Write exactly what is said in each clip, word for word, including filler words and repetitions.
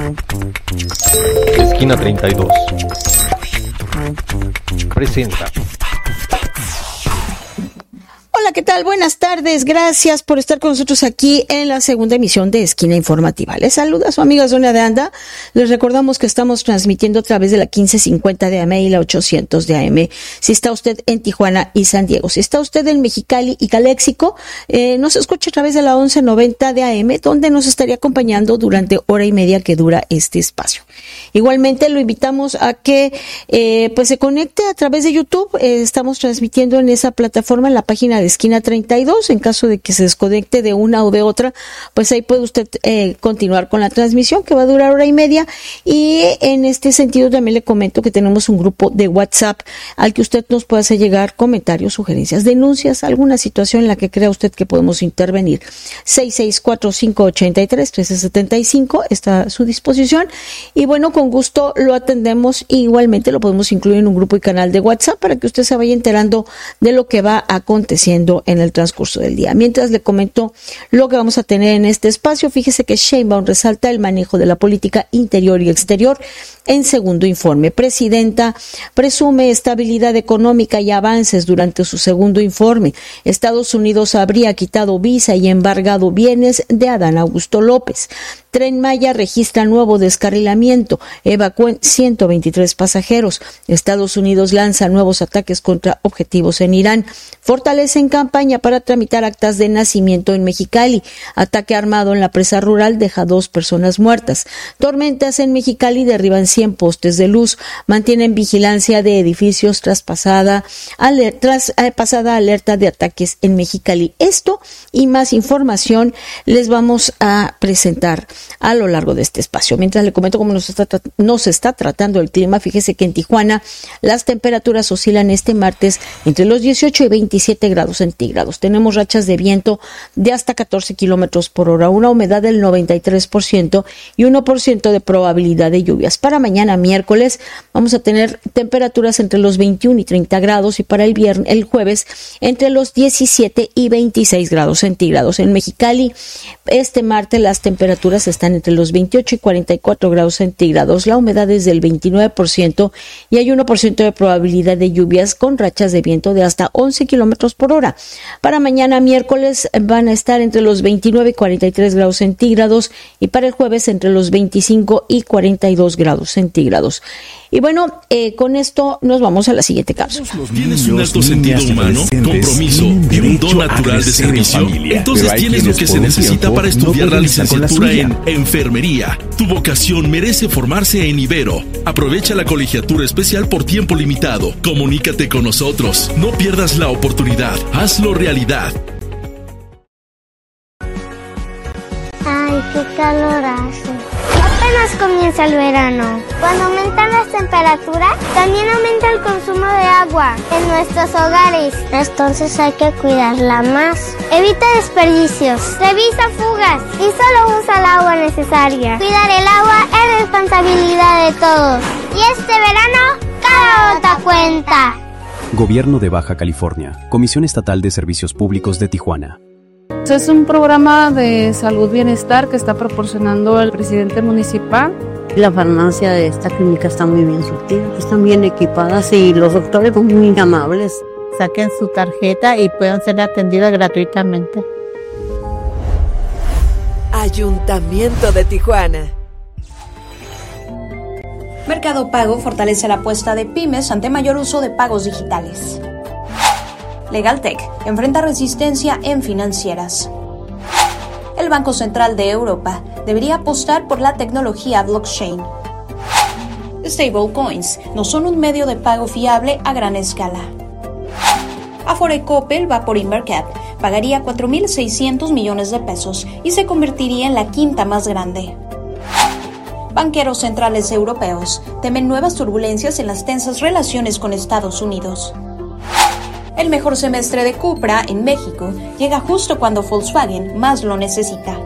Esquina treinta y dos presenta. Hola, ¿qué tal? Buenas tardes. Gracias por estar con nosotros aquí en la segunda emisión de Esquina Informativa. Les saluda su amiga Sonia de Anda. Les recordamos que estamos transmitiendo a través de la quince cincuenta de A M y la ochocientos de A M. Si está usted en Tijuana y San Diego. Si está usted en Mexicali y Calexico, eh, nos escucha a través de la once noventa de A M, donde nos estaría acompañando durante hora y media que dura este espacio. Igualmente lo invitamos a que eh, pues se conecte a través de YouTube. Eh, estamos transmitiendo en esa plataforma, en la página de Esquina treinta y dos. En caso de que se desconecte de una o de otra, pues ahí puede usted eh, continuar con la transmisión, que va a durar hora y media. Y en este sentido también le comento que tenemos un grupo de WhatsApp al que usted nos puede hacer llegar comentarios, sugerencias, denuncias, alguna situación en la que crea usted que podemos intervenir. seis seis cuatro cinco ocho tres tres uno tres siete cinco está a su disposición. Y bueno, con gusto lo atendemos. Y igualmente lo podemos incluir en un grupo y canal de WhatsApp para que usted se vaya enterando de lo que va aconteciendo en el transcurso del día. Mientras le comento lo que vamos a tener en este espacio, fíjese que Sheinbaum resalta el manejo de la política interior y exterior en segundo informe. Presidenta presume estabilidad económica y avances durante su segundo informe. Estados Unidos habría quitado visa y embargado bienes de Adán Augusto López. Tren Maya registra nuevo descarrilamiento. Evacúen ciento veintitrés pasajeros. Estados Unidos lanza nuevos ataques contra objetivos en Irán. Fortalecen campaña para tramitar actas de nacimiento en Mexicali. Ataque armado en la presa rural deja dos personas muertas. Tormentas en Mexicali derriban cien postes de luz. Mantienen vigilancia de edificios tras pasada, aler, tras eh, pasada alerta de ataques en Mexicali. Esto y más información les vamos a presentar a lo largo de este espacio. Mientras le comento cómo nos está, nos está tratando el clima, fíjese que en Tijuana las temperaturas oscilan este martes entre los dieciocho y veintisiete grados centígrados. Tenemos rachas de viento de hasta catorce kilómetros por hora, una humedad del noventa y tres por ciento y uno por ciento de probabilidad de lluvias. Para mañana miércoles vamos a tener temperaturas entre los veintiuno y treinta grados y para el viernes, el jueves entre los diecisiete y veintiséis grados centígrados. En Mexicali este martes las temperaturas están entre los veintiocho y cuarenta y cuatro grados centígrados. La humedad es del veintinueve por ciento y hay uno por ciento de probabilidad de lluvias con rachas de viento de hasta once kilómetros por hora. Para mañana miércoles van a estar entre los veintinueve y cuarenta y tres grados centígrados y para el jueves entre los veinticinco y cuarenta y dos grados centígrados. Y bueno, eh, con esto nos vamos a la siguiente cápsula. ¿Tienes un alto sentido humano, compromiso y un don natural de servicio? Entonces tienes lo que se necesita para estudiar la licenciatura en Enfermería. Tu vocación merece formarse en Ibero. Aprovecha la colegiatura especial por tiempo limitado. Comunícate con nosotros. No pierdas la oportunidad. Hazlo realidad. Ay, qué calor hace. Apenas comienza el verano. Cuando aumentan las temperaturas, también aumenta el consumo de agua en nuestros hogares. Entonces hay que cuidarla más. Evita desperdicios, revisa fugas y solo usa el agua necesaria. Cuidar el agua es responsabilidad de todos. Y este verano, cada gota cuenta. Gobierno de Baja California, Comisión Estatal de Servicios Públicos de Tijuana. Es un programa de salud bienestar que está proporcionando el presidente municipal. La farmacia de esta clínica está muy bien surtida, están bien equipadas y los doctores son muy amables. Saquen su tarjeta y puedan ser atendidas gratuitamente. Ayuntamiento de Tijuana. Mercado Pago fortalece la apuesta de pymes ante mayor uso de pagos digitales. Legaltech enfrenta resistencia en financieras. El Banco Central de Europa debería apostar por la tecnología blockchain. Stablecoins no son un medio de pago fiable a gran escala. Afore Coppel va por Invercap, pagaría cuatro mil seiscientos millones de pesos y se convertiría en la quinta más grande. Banqueros centrales europeos temen nuevas turbulencias en las tensas relaciones con Estados Unidos. El mejor semestre de Cupra en México llega justo cuando Volkswagen más lo necesita.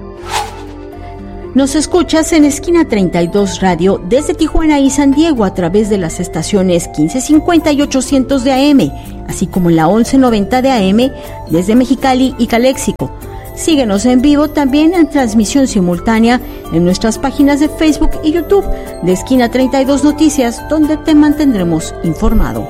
Nos escuchas en Esquina treinta y dos Radio desde Tijuana y San Diego a través de las estaciones quince cincuenta y ochocientos de A M, así como en la once noventa de A M desde Mexicali y Calexico. Síguenos en vivo también en transmisión simultánea en nuestras páginas de Facebook y YouTube de Esquina treinta y dos Noticias, donde te mantendremos informado.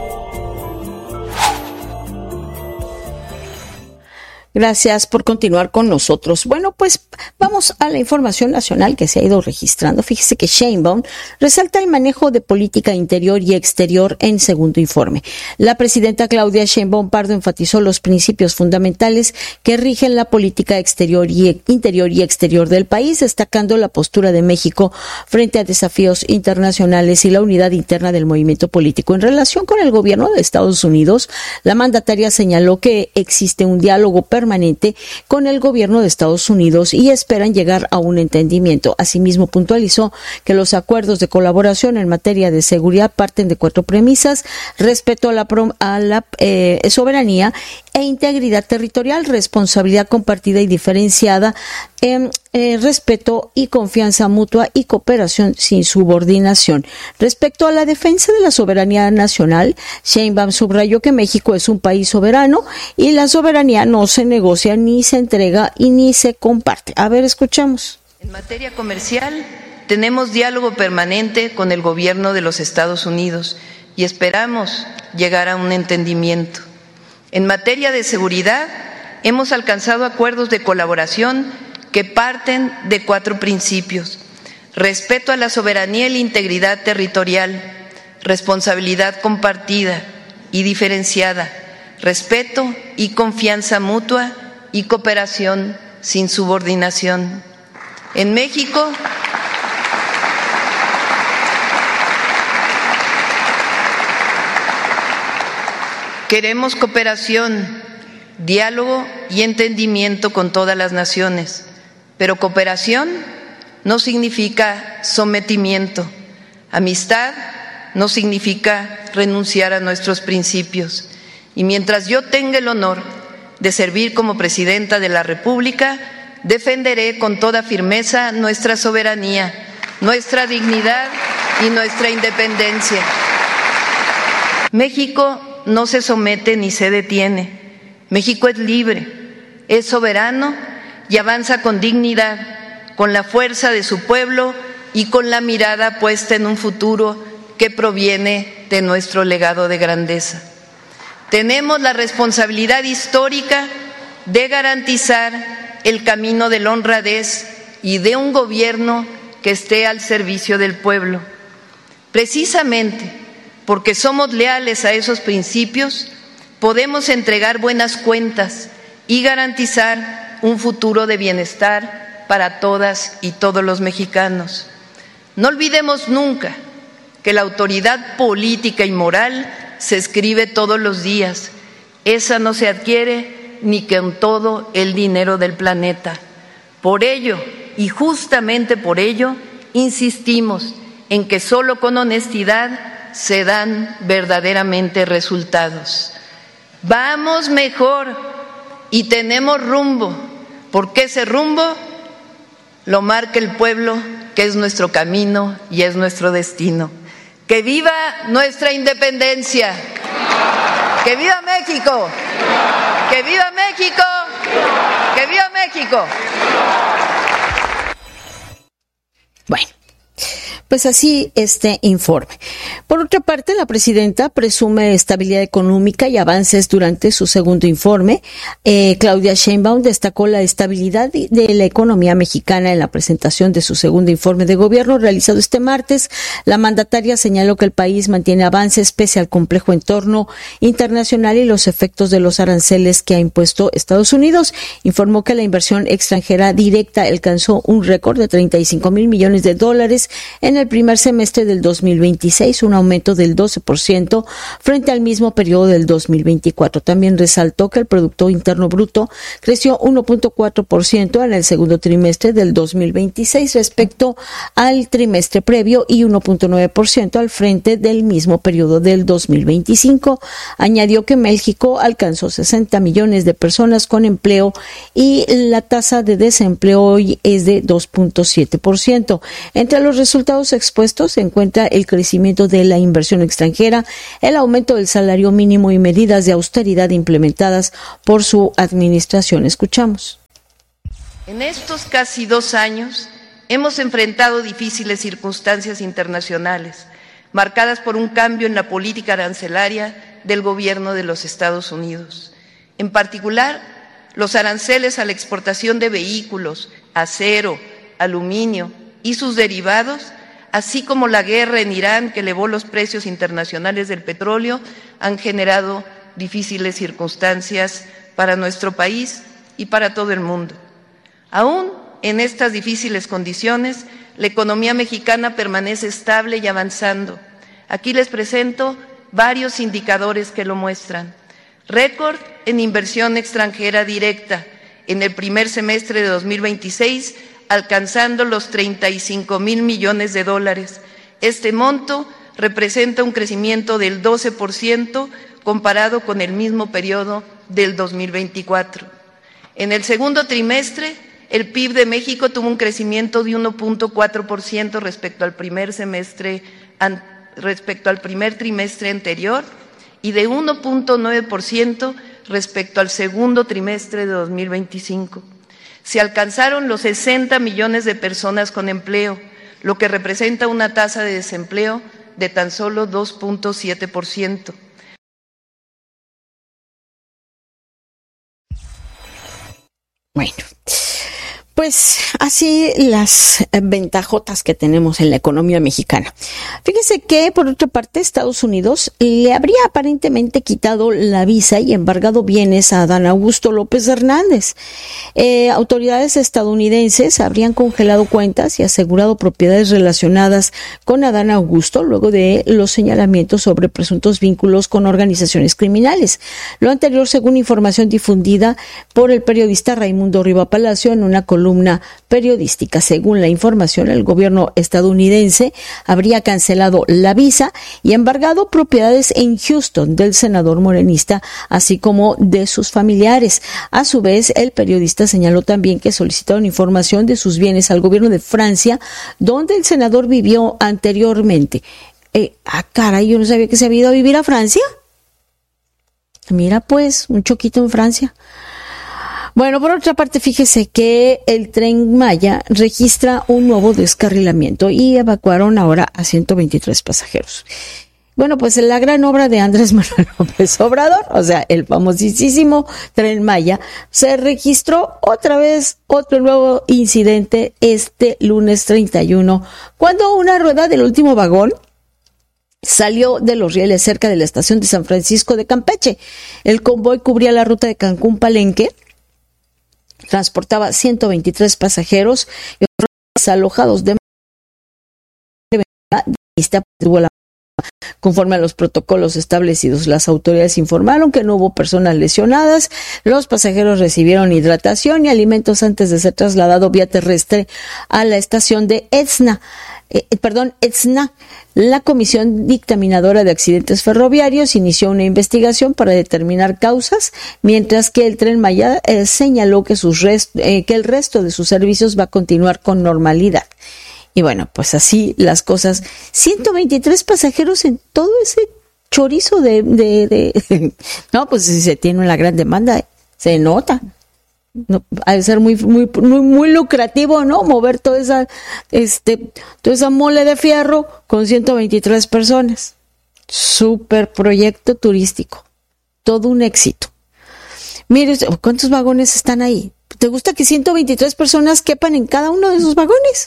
Gracias por continuar con nosotros. Bueno, pues vamos a la información nacional que se ha ido registrando. Fíjese que Sheinbaum resalta el manejo de política interior y exterior en segundo informe. La presidenta Claudia Sheinbaum Pardo enfatizó los principios fundamentales que rigen la política exterior y interior y exterior del país, destacando la postura de México frente a desafíos internacionales y la unidad interna del movimiento político. En relación con el gobierno de Estados Unidos, la mandataria señaló que existe un diálogo permanente permanente con el gobierno de Estados Unidos y esperan llegar a un entendimiento. Asimismo, puntualizó que los acuerdos de colaboración en materia de seguridad parten de cuatro premisas: respeto a la, a la eh, soberanía e integridad territorial, responsabilidad compartida y diferenciada, eh, eh, respeto y confianza mutua y cooperación sin subordinación. Respecto a la defensa de la soberanía nacional, Sheinbaum subrayó que México es un país soberano y la soberanía no se negocia, ni se entrega y ni se comparte. A ver, escuchamos. En materia comercial, tenemos diálogo permanente con el gobierno de los Estados Unidos y esperamos llegar a un entendimiento. En materia de seguridad, hemos alcanzado acuerdos de colaboración que parten de cuatro principios: respeto a la soberanía y la integridad territorial, responsabilidad compartida y diferenciada, respeto y confianza mutua y cooperación sin subordinación. En México, queremos cooperación, diálogo y entendimiento con todas las naciones, pero cooperación no significa sometimiento. Amistad no significa renunciar a nuestros principios. Y mientras yo tenga el honor de servir como presidenta de la República, defenderé con toda firmeza nuestra soberanía, nuestra dignidad y nuestra independencia. México no se somete ni se detiene. México es libre, es soberano y avanza con dignidad, con la fuerza de su pueblo y con la mirada puesta en un futuro que proviene de nuestro legado de grandeza. Tenemos la responsabilidad histórica de garantizar el camino de la honradez y de un gobierno que esté al servicio del pueblo. Precisamente porque somos leales a esos principios, podemos entregar buenas cuentas y garantizar un futuro de bienestar para todas y todos los mexicanos. No olvidemos nunca que la autoridad política y moral se escribe todos los días. Esa no se adquiere ni con todo el dinero del planeta. Por ello, y justamente por ello, insistimos en que solo con honestidad se dan verdaderamente resultados. Vamos mejor y tenemos rumbo, porque ese rumbo lo marca el pueblo, que es nuestro camino y es nuestro destino. ¡Que viva nuestra independencia! ¡Que viva México! ¡Que viva México! ¡Que viva México! Bueno, pues así este informe. Por otra parte, la presidenta presume estabilidad económica y avances durante su segundo informe. Eh, Claudia Sheinbaum destacó la estabilidad de la economía mexicana en la presentación de su segundo informe de gobierno realizado este martes. La mandataria señaló que el país mantiene avances pese al complejo entorno internacional y los efectos de los aranceles que ha impuesto Estados Unidos. Informó que la inversión extranjera directa alcanzó un récord de treinta y cinco mil millones de dólares en el primer semestre del dos mil veintiséis, un aumento del doce por ciento frente al mismo periodo del dos mil veinticuatro. También resaltó que el Producto Interno Bruto creció uno punto cuatro por ciento en el segundo trimestre del dos mil veintiséis respecto al trimestre previo y uno punto nueve por ciento al frente del mismo periodo del dos mil veinticinco. Añadió que México alcanzó sesenta millones de personas con empleo y la tasa de desempleo hoy es de dos punto siete por ciento. Entre los resultados expuestos se encuentra el crecimiento de la inversión extranjera, el aumento del salario mínimo y medidas de austeridad implementadas por su administración. Escuchamos. En estos casi dos años hemos enfrentado difíciles circunstancias internacionales, marcadas por un cambio en la política arancelaria del gobierno de los Estados Unidos. En particular, los aranceles a la exportación de vehículos, acero, aluminio y sus derivados, así como la guerra en Irán que elevó los precios internacionales del petróleo, han generado difíciles circunstancias para nuestro país y para todo el mundo. Aún en estas difíciles condiciones, la economía mexicana permanece estable y avanzando. Aquí les presento varios indicadores que lo muestran. Récord en inversión extranjera directa en el primer semestre de dos mil veintiséis, alcanzando los treinta y cinco mil millones de dólares. Este monto representa un crecimiento del doce por ciento comparado con el mismo periodo del dos mil veinticuatro. En el segundo trimestre, el P I B de México tuvo un crecimiento de uno punto cuatro por ciento respecto al primer semestre, an, respecto al primer trimestre anterior y de uno punto nueve por ciento respecto al segundo trimestre de dos mil veinticinco. Se alcanzaron los sesenta millones de personas con empleo, lo que representa una tasa de desempleo de tan solo dos punto siete por ciento. Bueno, pues así las ventajotas que tenemos en la economía mexicana. Fíjese que, por otra parte, Estados Unidos le habría aparentemente quitado la visa y embargado bienes a Adán Augusto López Hernández. Eh, autoridades estadounidenses habrían congelado cuentas y asegurado propiedades relacionadas con Adán Augusto luego de los señalamientos sobre presuntos vínculos con organizaciones criminales. Lo anterior, según información difundida por el periodista Raimundo Riva Palacio en una columna columna periodística. Según la información, el gobierno estadounidense habría cancelado la visa y embargado propiedades en Houston del senador morenista, así como de sus familiares. A su vez, el periodista señaló también que solicitaron información de sus bienes al gobierno de Francia, donde el senador vivió anteriormente. Eh, ah, caray, yo no sabía que se había ido a vivir a Francia. Mira, pues, un choquito en Francia. Bueno, por otra parte, fíjese que el Tren Maya registra un nuevo descarrilamiento y evacuaron ahora a ciento veintitrés pasajeros. Bueno, pues la gran obra de Andrés Manuel López Obrador, o sea, el famosísimo Tren Maya, se registró otra vez otro nuevo incidente este lunes treinta y uno, cuando una rueda del último vagón salió de los rieles cerca de la estación de San Francisco de Campeche. El convoy cubría la ruta de Cancún-Palenque, transportaba ciento veintitrés pasajeros y otros alojados de conforme a los protocolos establecidos. Las autoridades informaron que no hubo personas lesionadas. Los pasajeros recibieron hidratación y alimentos antes de ser trasladado vía terrestre a la estación de Etzna. Eh, perdón, Etzna. La Comisión Dictaminadora de Accidentes Ferroviarios inició una investigación para determinar causas, mientras que el Tren Maya eh, señaló que, sus rest, eh, que el resto de sus servicios va a continuar con normalidad. Y bueno, pues así las cosas. ciento veintitrés pasajeros en todo ese chorizo de... de, de no, pues si se tiene una gran demanda, se nota. No, ha de ser muy, muy, muy, muy lucrativo, ¿no? Mover toda esa, este, toda esa mole de fierro con ciento veintitrés personas. Súper proyecto turístico. Todo un éxito. Mire, ¿cuántos vagones están ahí? ¿Te gusta que ciento veintitrés personas quepan en cada uno de esos vagones?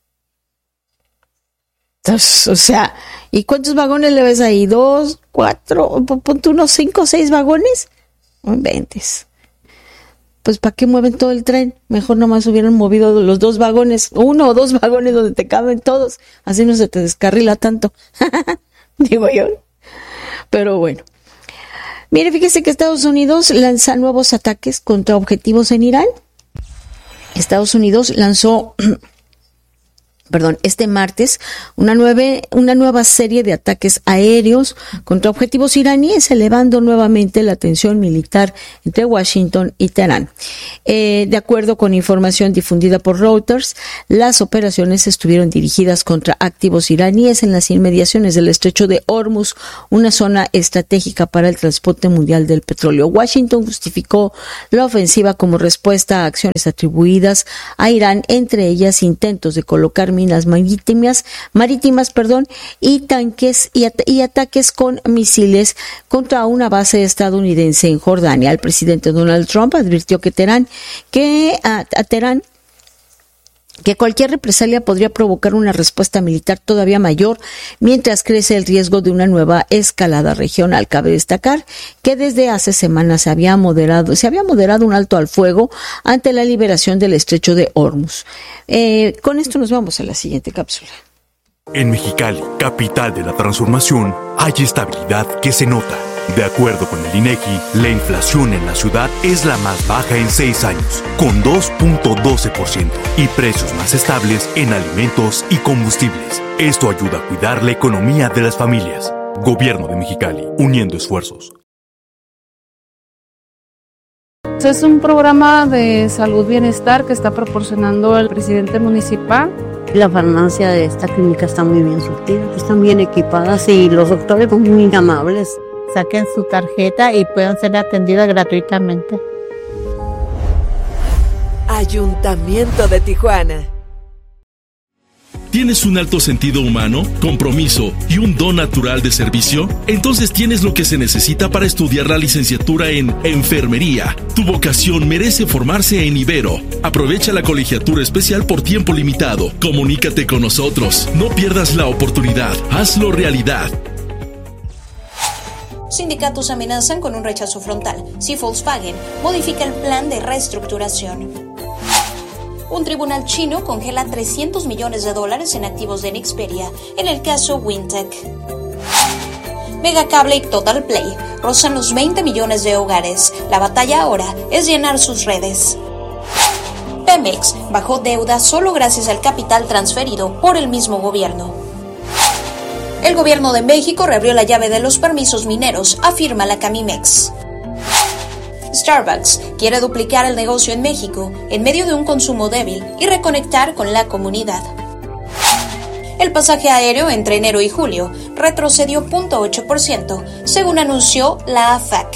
Entonces, o sea, ¿y cuántos vagones le ves ahí? ¿Dos? ¿Cuatro? ¿Ponte unos cinco o seis vagones? No inventes. Pues ¿para qué mueven todo el tren? Mejor nomás hubieran movido los dos vagones, uno o dos vagones donde te caben todos. Así no se te descarrila tanto. Digo yo. Pero bueno. Mire, fíjese que Estados Unidos lanza nuevos ataques contra objetivos en Irán. Estados Unidos lanzó Perdón, este martes, una, nueve, una nueva serie de ataques aéreos contra objetivos iraníes, elevando nuevamente la tensión militar entre Washington y Teherán. Eh, de acuerdo con información difundida por Reuters, las operaciones estuvieron dirigidas contra activos iraníes en las inmediaciones del estrecho de Hormuz, una zona estratégica para el transporte mundial del petróleo. Washington justificó la ofensiva como respuesta a acciones atribuidas a Irán, entre ellas intentos de colocar minas marítimas, marítimas, perdón, y tanques y, at- y ataques con misiles contra una base estadounidense en Jordania. El presidente Donald Trump advirtió que Teherán, que a, a Teherán que cualquier represalia podría provocar una respuesta militar todavía mayor mientras crece el riesgo de una nueva escalada regional. Cabe destacar que desde hace semanas se había moderado, se había moderado un alto al fuego ante la liberación del estrecho de Hormuz. Eh, con esto nos vamos a la siguiente cápsula. En Mexicali, capital de la transformación, hay estabilidad que se nota. De acuerdo con el INEGI, la inflación en la ciudad es la más baja en seis años, con dos punto doce por ciento, y precios más estables en alimentos y combustibles. Esto ayuda a cuidar la economía de las familias. Gobierno de Mexicali, uniendo esfuerzos. Es un programa de salud bienestar que está proporcionando el presidente municipal. La farmacia de esta clínica está muy bien surtida, están bien equipadas y los doctores son muy amables. Saquen su tarjeta y puedan ser atendidas gratuitamente. Ayuntamiento de Tijuana. ¿Tienes un alto sentido humano, compromiso y un don natural de servicio? Entonces tienes lo que se necesita para estudiar la licenciatura en Enfermería. Tu vocación merece formarse en Ibero. Aprovecha la colegiatura especial por tiempo limitado. Comunícate con nosotros. No pierdas la oportunidad. Hazlo realidad. Sindicatos amenazan con un rechazo frontal si Volkswagen modifica el plan de reestructuración. Un tribunal chino congela trescientos millones de dólares en activos de Nexperia en el caso Wintec. Megacable y Total Play rozan los veinte millones de hogares. La batalla ahora es llenar sus redes. Pemex bajó deuda solo gracias al capital transferido por el mismo gobierno. El gobierno de México reabrió la llave de los permisos mineros, afirma la Camimex. Starbucks quiere duplicar el negocio en México en medio de un consumo débil y reconectar con la comunidad. El pasaje aéreo entre enero y julio retrocedió cero punto ocho por ciento, según anunció la A F A C.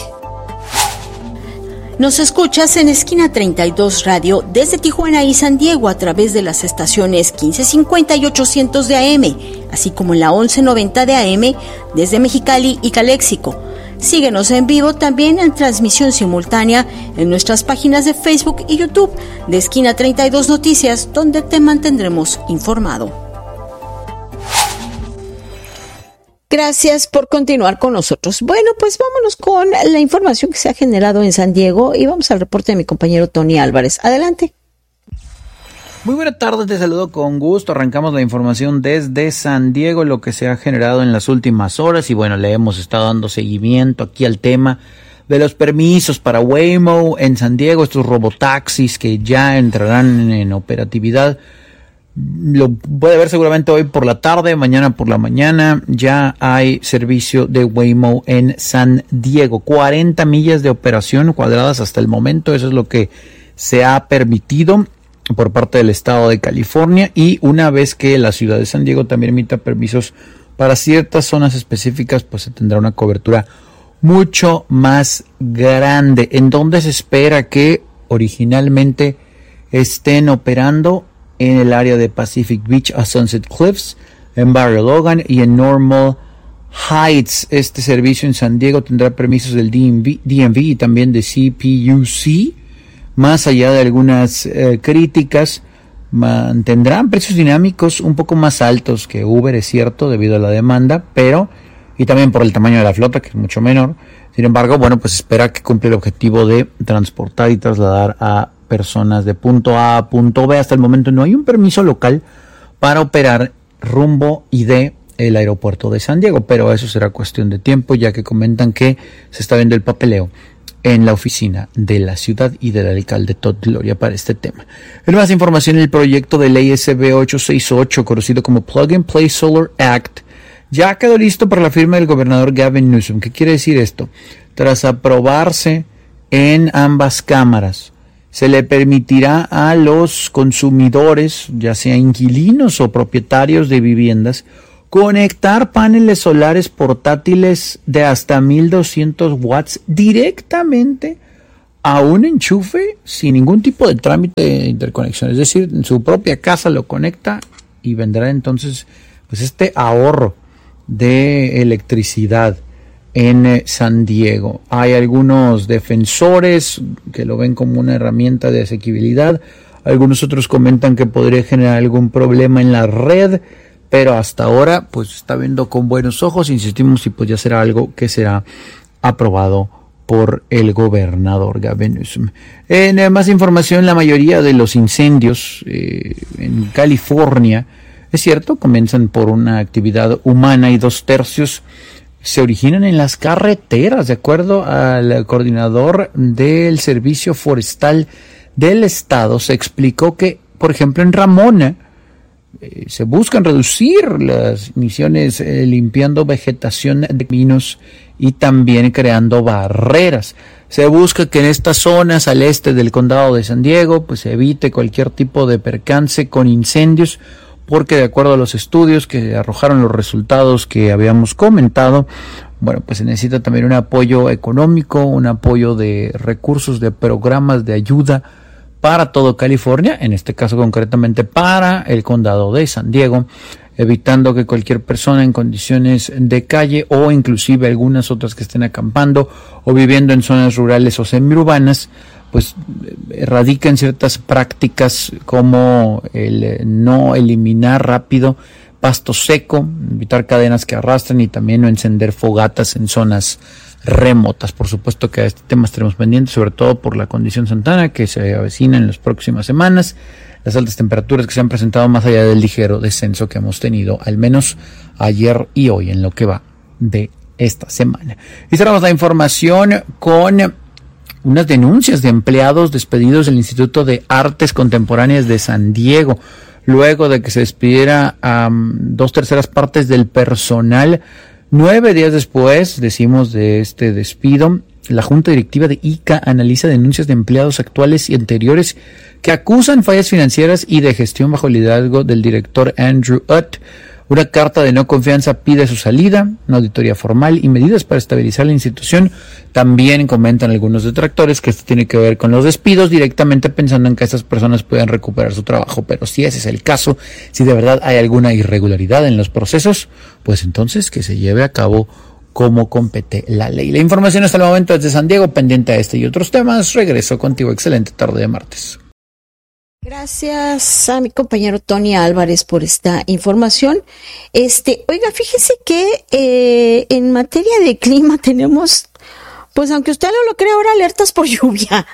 Nos escuchas en Esquina treinta y dos Radio desde Tijuana y San Diego a través de las estaciones quince cincuenta y ochocientos de A M, así como en la once noventa de A M desde Mexicali y Caléxico. Síguenos en vivo también en transmisión simultánea en nuestras páginas de Facebook y YouTube de Esquina treinta y dos Noticias, donde te mantendremos informado. Gracias por continuar con nosotros. Bueno, pues vámonos con la información que se ha generado en San Diego y vamos al reporte de mi compañero Tony Álvarez. Adelante. Muy buena tarde, te saludo con gusto. Arrancamos la información desde San Diego, lo que se ha generado en las últimas horas y bueno, le hemos estado dando seguimiento aquí al tema de los permisos para Waymo en San Diego, estos robotaxis que ya entrarán en operatividad. Lo puede ver seguramente hoy por la tarde, mañana por la mañana. Ya hay servicio de Waymo en San Diego. cuarenta millas de operación cuadradas hasta el momento. Eso es lo que se ha permitido por parte del estado de California. Y una vez que la ciudad de San Diego también emita permisos para ciertas zonas específicas, pues se tendrá una cobertura mucho más grande. En donde se espera que originalmente estén operando en el área de Pacific Beach a Sunset Cliffs, en Barrio Logan y en Normal Heights. Este servicio en San Diego tendrá permisos del D M V, D M V y también de C P U C. Más allá de algunas eh, críticas, mantendrán precios dinámicos un poco más altos que Uber, es cierto, debido a la demanda, pero y también por el tamaño de la flota, que es mucho menor. Sin embargo, bueno, pues espera que cumpla el objetivo de transportar y trasladar a personas de punto A a punto B. Hasta el momento no hay un permiso local para operar rumbo y de el aeropuerto de San Diego, pero eso será cuestión de tiempo, ya que comentan que se está viendo el papeleo en la oficina de la ciudad y del alcalde Todd Gloria para este tema. En más información, el proyecto de ley S B ochocientos sesenta y ocho, conocido como Plug and Play Solar Act, ya quedó listo para la firma del gobernador Gavin Newsom. ¿Qué quiere decir esto? Tras aprobarse en ambas cámaras, se le permitirá a los consumidores, ya sea inquilinos o propietarios de viviendas, conectar paneles solares portátiles de hasta mil doscientos watts directamente a un enchufe sin ningún tipo de trámite de interconexión. Es decir, en su propia casa lo conecta y vendrá entonces pues este ahorro de electricidad en San Diego. Hay algunos defensores que lo ven como una herramienta de asequibilidad. Algunos otros comentan que podría generar algún problema en la red, pero hasta ahora pues está viendo con buenos ojos. Insistimos, y pues ya será algo que será aprobado por el gobernador Gavin Newsom. En eh, más información, la mayoría de los incendios eh, en California, es cierto, comienzan por una actividad humana y dos tercios se originan en las carreteras, de acuerdo al coordinador del Servicio Forestal del estado. Se explicó que, por ejemplo, en Ramona, Eh, se buscan reducir las emisiones eh, limpiando vegetación de caminos y también creando barreras. Se busca que en estas zonas al este del condado de San Diego pues se evite cualquier tipo de percance con incendios, porque de acuerdo a los estudios que arrojaron los resultados que habíamos comentado, bueno, pues se necesita también un apoyo económico, un apoyo de recursos, de programas de ayuda para todo California, en este caso concretamente para el condado de San Diego, evitando que cualquier persona en condiciones de calle o inclusive algunas otras que estén acampando o viviendo en zonas rurales o semiurbanas, pues erradiquen ciertas prácticas como el no eliminar rápido pasto seco, evitar cadenas que arrastren y también no encender fogatas en zonas remotas. Por supuesto que a este tema estaremos pendientes, sobre todo por la condición Santana que se avecina en las próximas semanas, las altas temperaturas que se han presentado más allá del ligero descenso que hemos tenido, al menos ayer y hoy en lo que va de esta semana. Y cerramos la información con unas denuncias de empleados despedidos del Instituto de Artes Contemporáneas de San Diego, luego de que se despidiera a um, dos terceras partes del personal. Nueve días después, decimos, de este despido, la Junta Directiva de I C A analiza denuncias de empleados actuales y anteriores que acusan fallas financieras y de gestión bajo el liderazgo del director Andrew Utt. Una carta de no confianza pide su salida, una auditoría formal y medidas para estabilizar la institución. También comentan algunos detractores que esto tiene que ver con los despidos, directamente pensando en que estas personas puedan recuperar su trabajo. Pero si ese es el caso, si de verdad hay alguna irregularidad en los procesos, pues entonces que se lleve a cabo como compete la ley. La información hasta el momento desde San Diego, pendiente a este y otros temas. Regreso contigo. Excelente tarde de martes. Gracias a mi compañero Tony Álvarez por esta información. Este, oiga, fíjese que eh, en materia de clima tenemos, pues aunque usted no lo crea, ahora alertas por lluvia.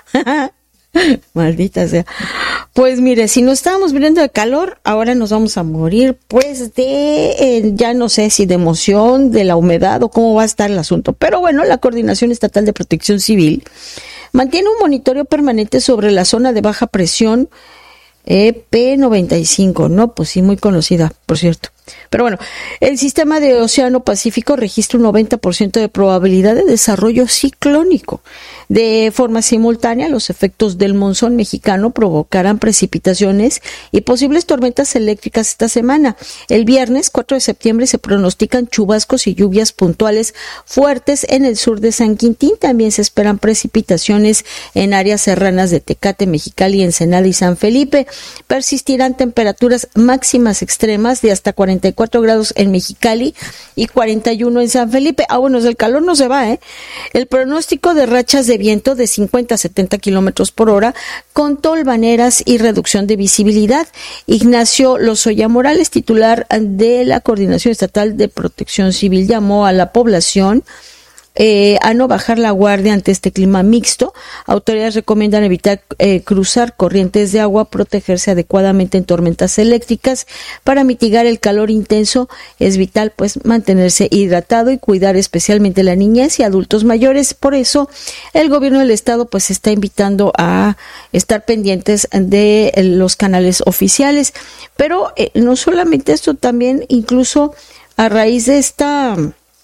Maldita sea. Pues mire, si nos estábamos muriendo de calor, ahora nos vamos a morir, pues de, eh, ya no sé si de emoción, de la humedad o cómo va a estar el asunto. Pero bueno, la Coordinación Estatal de Protección Civil mantiene un monitoreo permanente sobre la zona de baja presión E P noventa y cinco, no, pues sí, muy conocida, por cierto. Pero bueno, el sistema de Océano Pacífico registra un noventa por ciento de probabilidad de desarrollo ciclónico. De forma simultánea, los efectos del monzón mexicano provocarán precipitaciones y posibles tormentas eléctricas esta semana. El viernes cuatro de septiembre se pronostican chubascos y lluvias puntuales fuertes en el sur de San Quintín. También se esperan precipitaciones en áreas serranas de Tecate, Mexicali, Ensenada y San Felipe. Persistirán temperaturas máximas extremas de hasta cuarenta y cuatro grados en Mexicali y cuarenta y uno en San Felipe. Ah, bueno, el calor no se va, ¿eh? El pronóstico de rachas de viento de cincuenta a setenta kilómetros por hora con tolvaneras y reducción de visibilidad. Ignacio Lozoya Morales, titular de la Coordinación Estatal de Protección Civil, llamó a la población eh, a no bajar la guardia ante este clima mixto. Autoridades recomiendan evitar eh, cruzar corrientes de agua, protegerse adecuadamente en tormentas eléctricas. Para mitigar el calor intenso es vital pues mantenerse hidratado y cuidar especialmente la niñez y adultos mayores. Por eso el gobierno del estado pues está invitando a estar pendientes de los canales oficiales. Pero eh, no solamente esto, también incluso a raíz de esta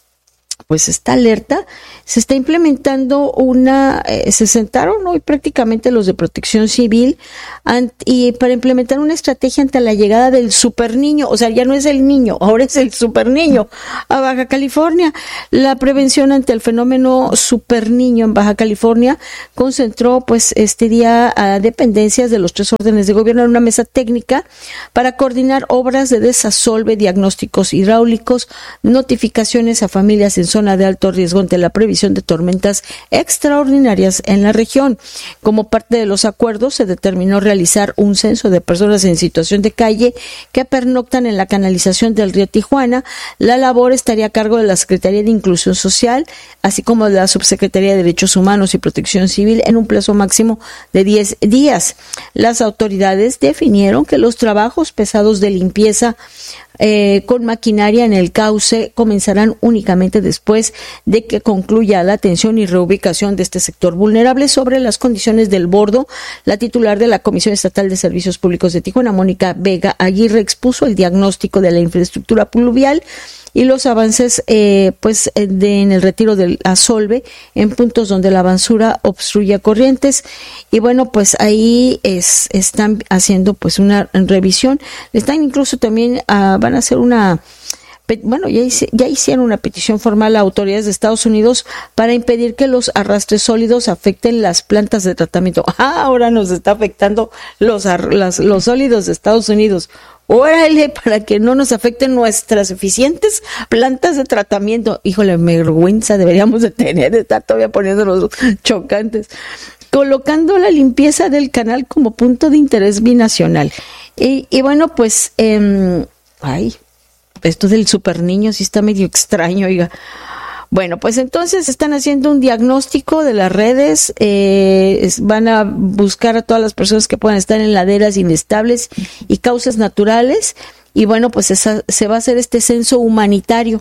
pues esta alerta, se está implementando una, eh, se sentaron hoy prácticamente los de Protección Civil ant, y para implementar una estrategia ante la llegada del super niño, o sea, ya no es el niño, ahora es el super niño a Baja California. La prevención ante el fenómeno super niño en Baja California concentró pues este día a dependencias de los tres órdenes de gobierno en una mesa técnica para coordinar obras de desasolve, diagnósticos hidráulicos, notificaciones a familias en zona de alto riesgo ante la previsión de tormentas extraordinarias en la región. Como parte de los acuerdos, se determinó realizar un censo de personas en situación de calle que pernoctan en la canalización del río Tijuana. La labor estaría a cargo de la Secretaría de Inclusión Social, así como de la Subsecretaría de Derechos Humanos y Protección Civil, en un plazo máximo de diez días. Las autoridades definieron que los trabajos pesados de limpieza Eh, con maquinaria en el cauce comenzarán únicamente después de que concluya la atención y reubicación de este sector vulnerable. Sobre las condiciones del bordo, la titular de la Comisión Estatal de Servicios Públicos de Tijuana, Mónica Vega Aguirre, expuso el diagnóstico de la infraestructura pluvial y los avances eh, pues de, en el retiro del asolve en puntos donde la basura obstruye corrientes. Y bueno, pues ahí es, están haciendo pues una revisión. Están incluso también uh, van a hacer una bueno, ya, hice, ya hicieron una petición formal a autoridades de Estados Unidos para impedir que los arrastres sólidos afecten las plantas de tratamiento. Ah, ahora nos está afectando los, las, los sólidos de Estados Unidos. Órale, para que no nos afecten nuestras eficientes plantas de tratamiento. Híjole, vergüenza deberíamos de tener, de estar todavía poniéndonos chocantes. Colocando la limpieza del canal como punto de interés binacional. Y, y bueno, pues, eh, ay, esto del super niño sí está medio extraño, oiga. Bueno, pues entonces están haciendo un diagnóstico de las redes, eh, es, van a buscar a todas las personas que puedan estar en laderas inestables y causas naturales, y bueno, pues esa, se va a hacer este censo humanitario.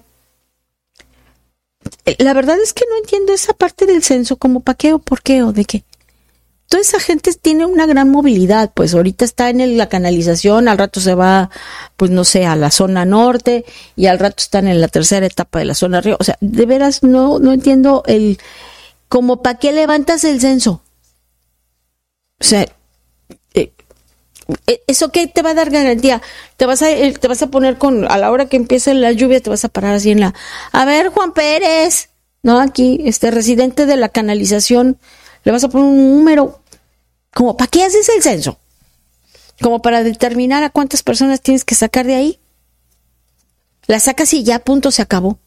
La verdad es que no entiendo esa parte del censo, como para qué o por qué o de qué. Toda esa gente tiene una gran movilidad, pues ahorita está en el, la canalización, al rato se va, pues no sé, a la zona norte, y al rato están en la tercera etapa de la zona río. O sea, de veras no, no entiendo el, como para qué levantas el censo. O sea, eh, ¿eso qué te va a dar garantía? Te vas a, te vas a poner con, a la hora que empiece la lluvia, te vas a parar así en la, a ver, Juan Pérez, no, aquí, este residente de la canalización, le vas a poner un número. ¿Cómo para qué haces el censo? ¿Como para determinar a cuántas personas tienes que sacar de ahí? La sacas y ya, punto, se acabó.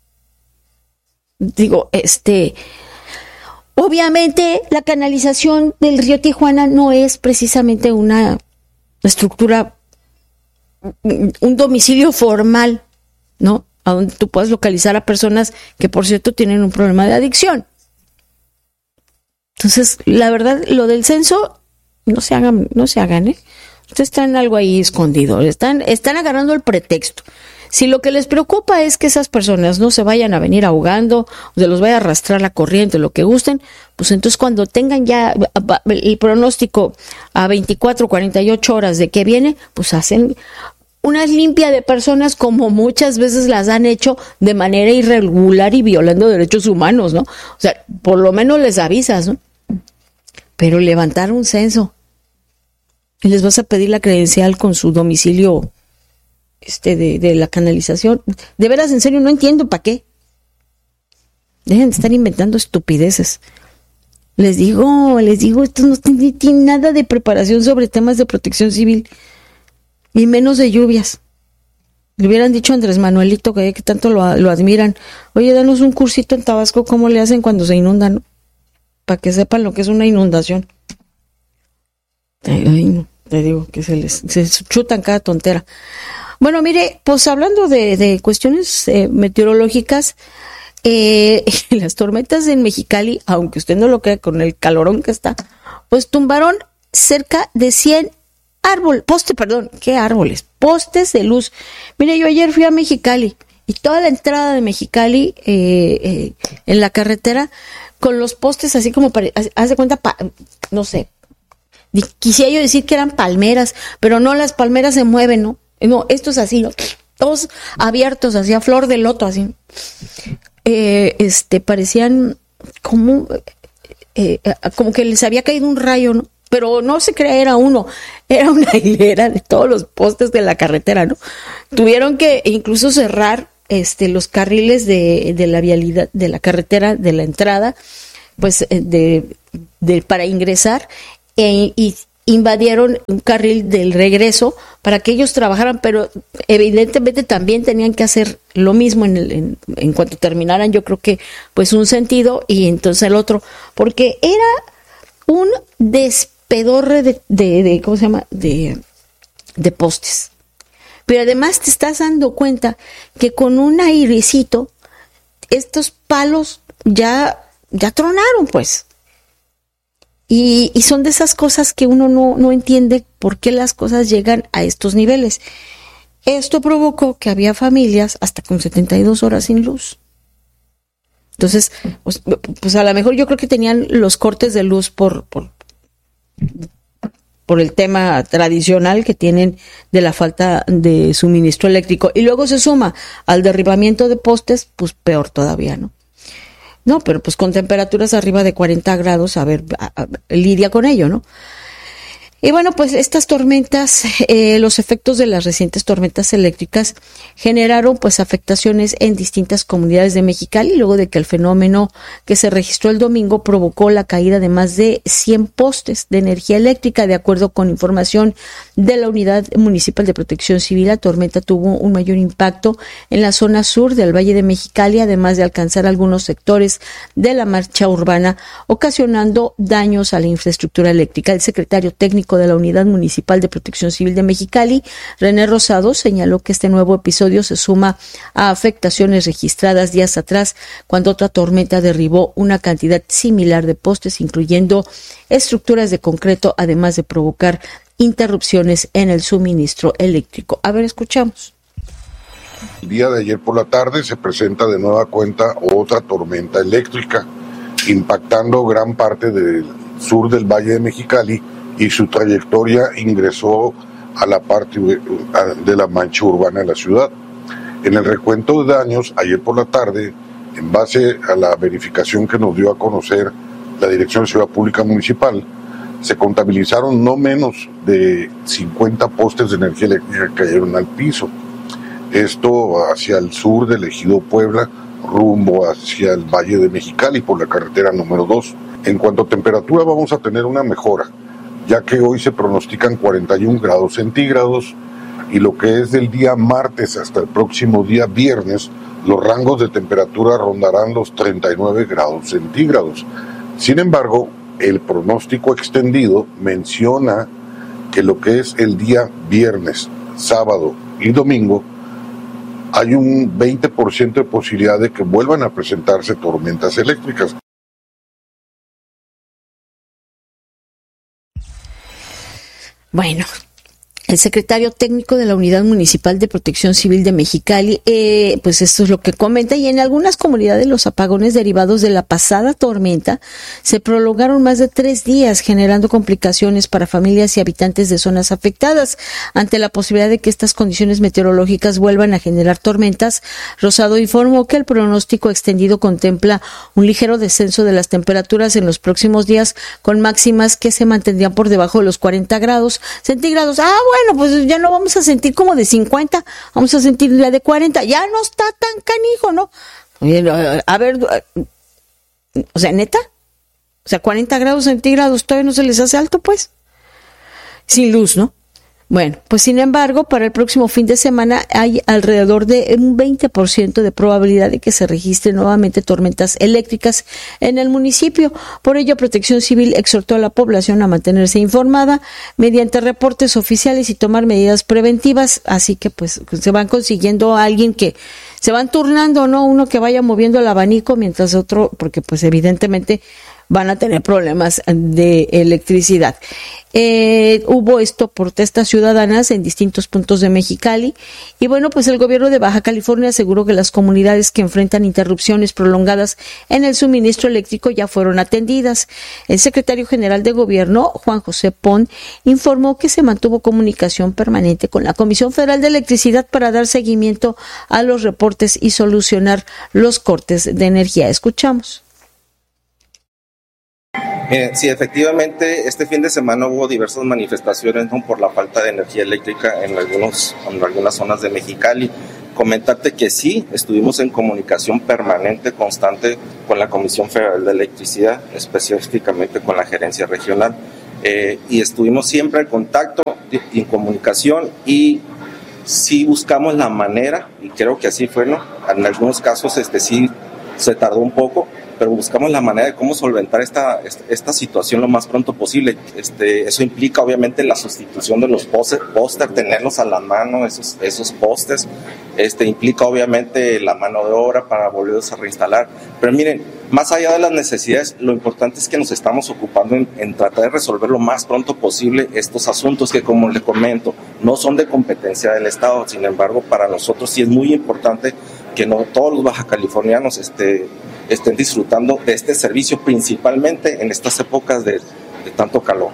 Digo, este, obviamente la canalización del río Tijuana no es precisamente una estructura, un domicilio formal, ¿no? A donde tú puedas localizar a personas que, por cierto, tienen un problema de adicción. Entonces, la verdad, lo del censo, no se hagan, no se hagan, ¿eh? Ustedes traen algo ahí escondido, están, están agarrando el pretexto. Si lo que les preocupa es que esas personas no se vayan a venir ahogando, o se los vaya a arrastrar la corriente, lo que gusten, pues entonces cuando tengan ya el pronóstico a veinticuatro, cuarenta y ocho horas de que viene, pues hacen una limpia de personas como muchas veces las han hecho de manera irregular y violando derechos humanos, ¿no? O sea, por lo menos les avisas, ¿no? Pero levantar un censo y les vas a pedir la credencial con su domicilio este de, de la canalización. De veras, en serio, no entiendo para qué. Dejen de estar inventando estupideces. Les digo, les digo, esto no tiene, tiene nada de preparación sobre temas de protección civil. Y menos de lluvias. Le hubieran dicho a Andrés Manuelito, que, que tanto lo, lo admiran, oye, danos un cursito en Tabasco, ¿cómo le hacen cuando se inundan? ¿No? Para que sepan lo que es una inundación. Ay, no, te digo que se les se chutan cada tontera. Bueno, mire, pues hablando de, de cuestiones eh, meteorológicas, eh, las tormentas en Mexicali, aunque usted no lo crea con el calorón que está, pues tumbaron cerca de cien árboles, postes, perdón, ¿qué árboles? Postes de luz. Mire, yo ayer fui a Mexicali y toda la entrada de Mexicali eh, eh, en la carretera con los postes así como, para, haz de cuenta, pa, no sé, quisiera yo decir que eran palmeras, pero no, las palmeras se mueven, ¿no? No, esto es así, ¿no? Todos abiertos, así a flor de loto, así. Eh, este, parecían como, eh, como que les había caído un rayo, ¿no? Pero no se crea, era uno, era una hilera de todos los postes de la carretera, ¿no? Tuvieron que incluso cerrar este, los carriles de, de la vialidad, de la carretera, de la entrada, pues, de, de para ingresar, e, y invadieron un carril del regreso para que ellos trabajaran, pero evidentemente también tenían que hacer lo mismo en, el, en, en cuanto terminaran, yo creo que pues un sentido y entonces el otro, porque era un despedorre de, de, de ¿cómo se llama? De, de postes. Pero además te estás dando cuenta que con un airecito estos palos ya, ya tronaron, pues. Y, y son de esas cosas que uno no, no entiende por qué las cosas llegan a estos niveles. Esto provocó que había familias hasta con setenta y dos horas sin luz. Entonces, pues, pues a lo mejor yo creo que tenían los cortes de luz por, por, por el tema tradicional que tienen de la falta de suministro eléctrico. Y luego se suma al derribamiento de postes, pues peor todavía, ¿no? No, pero pues con temperaturas arriba de cuarenta grados, a ver, a, a, lidia con ello, ¿no? Y bueno, pues estas tormentas, eh, los efectos de las recientes tormentas eléctricas generaron pues afectaciones en distintas comunidades de Mexicali, luego de que el fenómeno que se registró el domingo provocó la caída de más de cien postes de energía eléctrica. De acuerdo con información de la Unidad Municipal de Protección Civil, la tormenta tuvo un mayor impacto en la zona sur del Valle de Mexicali, además de alcanzar algunos sectores de la marcha urbana, ocasionando daños a la infraestructura eléctrica. El secretario técnico de la Unidad Municipal de Protección Civil de Mexicali, René Rosado, señaló que este nuevo episodio se suma a afectaciones registradas días atrás, cuando otra tormenta derribó una cantidad similar de postes, incluyendo estructuras de concreto, además de provocar interrupciones en el suministro eléctrico. A ver, escuchamos. El día de ayer por la tarde se presenta de nueva cuenta otra tormenta eléctrica, impactando gran parte del sur del Valle de Mexicali, y su trayectoria ingresó a la parte de la mancha urbana de la ciudad. En el recuento de daños, ayer por la tarde, en base a la verificación que nos dio a conocer la Dirección de Seguridad Pública Municipal, se contabilizaron no menos de cincuenta postes de energía eléctrica que cayeron al piso. Esto hacia el sur del Ejido Puebla, rumbo hacia el Valle de Mexicali por la carretera número dos. En cuanto a temperatura, vamos a tener una mejora, ya que hoy se pronostican cuarenta y un grados centígrados y lo que es del día martes hasta el próximo día viernes, los rangos de temperatura rondarán los treinta y nueve grados centígrados. Sin embargo, el pronóstico extendido menciona que lo que es el día viernes, sábado y domingo, hay un veinte por ciento de posibilidad de que vuelvan a presentarse tormentas eléctricas. Bueno, el secretario técnico de la Unidad Municipal de Protección Civil de Mexicali, eh, pues esto es lo que comenta, y en algunas comunidades los apagones derivados de la pasada tormenta se prolongaron más de tres días, generando complicaciones para familias y habitantes de zonas afectadas. Ante la posibilidad de que estas condiciones meteorológicas vuelvan a generar tormentas, Rosado informó que el pronóstico extendido contempla un ligero descenso de las temperaturas en los próximos días, con máximas que se mantendrían por debajo de los cuarenta grados centígrados. Ah, bueno. Bueno, pues ya no vamos a sentir como de cincuenta, vamos a sentir la de cuarenta, ya no está tan canijo, ¿no? A ver, o sea, neta, o sea, cuarenta grados centígrados todavía no se les hace alto, pues, sin luz, ¿no? Bueno, pues sin embargo, para el próximo fin de semana hay alrededor de un veinte por ciento de probabilidad de que se registren nuevamente tormentas eléctricas en el municipio. Por ello, Protección Civil exhortó a la población a mantenerse informada mediante reportes oficiales y tomar medidas preventivas. Así que pues se van consiguiendo a alguien que se van turnando, ¿no? Uno que vaya moviendo el abanico mientras otro, porque pues evidentemente van a tener problemas de electricidad. Eh, hubo esto, protestas ciudadanas en distintos puntos de Mexicali, y bueno, pues el gobierno de Baja California aseguró que las comunidades que enfrentan interrupciones prolongadas en el suministro eléctrico ya fueron atendidas. El secretario general de gobierno, Juan José Pon, informó que se mantuvo comunicación permanente con la Comisión Federal de Electricidad para dar seguimiento a los reportes y solucionar los cortes de energía. Escuchamos. Eh, sí, efectivamente, este fin de semana hubo diversas manifestaciones, ¿no?, por la falta de energía eléctrica en, algunos, en algunas zonas de Mexicali. Comentarte que sí, estuvimos en comunicación permanente, constante con la Comisión Federal de Electricidad, específicamente con la gerencia regional, eh, y estuvimos siempre en contacto, en comunicación, y sí buscamos la manera, y creo que así fue, ¿no? En algunos casos este sí se tardó un poco, pero buscamos la manera de cómo solventar esta, esta situación lo más pronto posible. Este, eso implica obviamente la sustitución de los postes, póster, tenerlos a la mano, esos, esos postes, este, implica obviamente la mano de obra para volverlos a reinstalar. Pero miren, más allá de las necesidades, lo importante es que nos estamos ocupando en, en tratar de resolver lo más pronto posible estos asuntos que, como les comento, no son de competencia del Estado. Sin embargo, para nosotros sí es muy importante que no todos los bajacalifornianos este, estén disfrutando de este servicio, principalmente en estas épocas de, de tanto calor.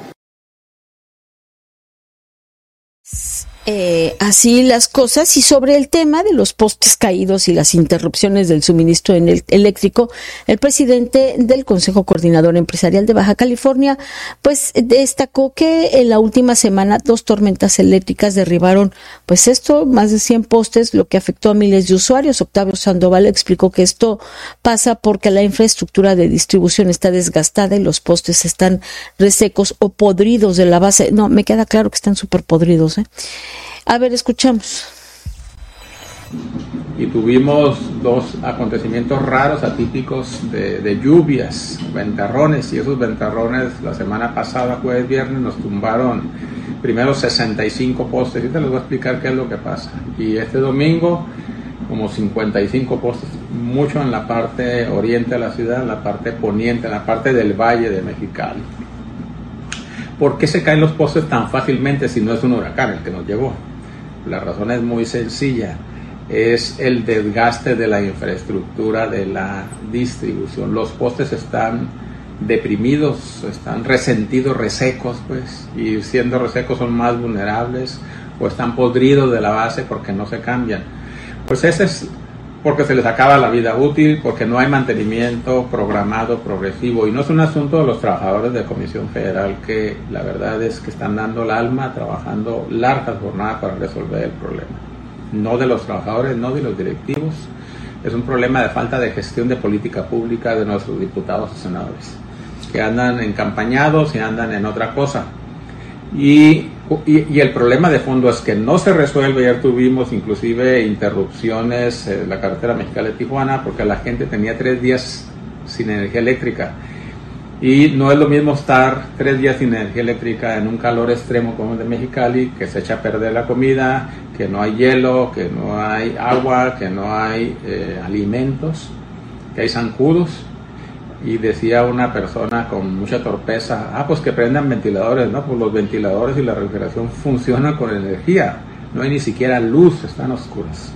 Eh, así las cosas. Y sobre el tema de los postes caídos y las interrupciones del suministro en el eléctrico, el presidente del Consejo Coordinador Empresarial de Baja California pues destacó que en la última semana dos tormentas eléctricas derribaron pues esto, más de cien postes, lo que afectó a miles de usuarios. Octavio Sandoval explicó que esto pasa porque la infraestructura de distribución está desgastada y los postes están resecos o podridos de la base. No, me queda claro que están súper podridos, ¿eh? A ver, escuchamos. Y tuvimos dos acontecimientos raros, atípicos de, de lluvias, ventarrones, y esos ventarrones la semana pasada, jueves, viernes, nos tumbaron primero sesenta y cinco postes, y te les voy a explicar qué es lo que pasa. Y este domingo, como cincuenta y cinco postes, mucho en la parte oriente de la ciudad, en la parte poniente, en la parte del valle de Mexicali. ¿Por qué se caen los postes tan fácilmente si no es un huracán el que nos llegó? La razón es muy sencilla, es el desgaste de la infraestructura de la distribución. Los postes están deprimidos, están resentidos, resecos, pues, y siendo resecos son más vulnerables, o están podridos de la base porque no se cambian. Pues ese es porque se les acaba la vida útil, porque no hay mantenimiento programado, progresivo, y no es un asunto de los trabajadores de Comisión Federal, que la verdad es que están dando el alma, trabajando largas jornadas para resolver el problema. No de los trabajadores, no de los directivos, es un problema de falta de gestión de política pública de nuestros diputados y senadores, que andan encampañados y andan en otra cosa. Y, y, y el problema de fondo es que no se resuelve. Ya tuvimos inclusive interrupciones en la carretera Mexicali-Tijuana porque la gente tenía tres días sin energía eléctrica, y no es lo mismo estar tres días sin energía eléctrica en un calor extremo como el de Mexicali, que se echa a perder la comida, que no hay hielo, que no hay agua, que no hay eh, alimentos, que hay zancudos. Y decía una persona con mucha torpeza, ah, pues que prendan ventiladores, ¿no? Pues los ventiladores y la refrigeración funcionan con energía, no hay ni siquiera luz, están oscuras.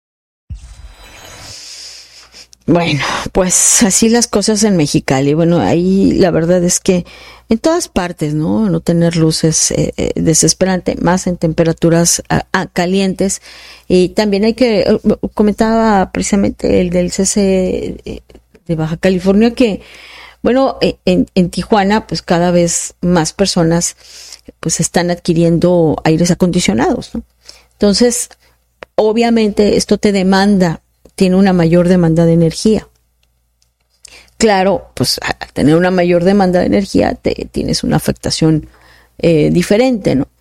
Bueno, pues así las cosas en Mexicali. Bueno, ahí la verdad es que en todas partes, ¿no? No tener luz es eh, eh, desesperante, más en temperaturas a, a calientes. Y también hay que, eh, comentaba precisamente el del C C de Baja California, que bueno, en, en Tijuana pues cada vez más personas pues están adquiriendo aires acondicionados, ¿no? Entonces, obviamente esto te demanda, tiene una mayor demanda de energía. Claro, pues al tener una mayor demanda de energía te, tienes una afectación eh, diferente, ¿no?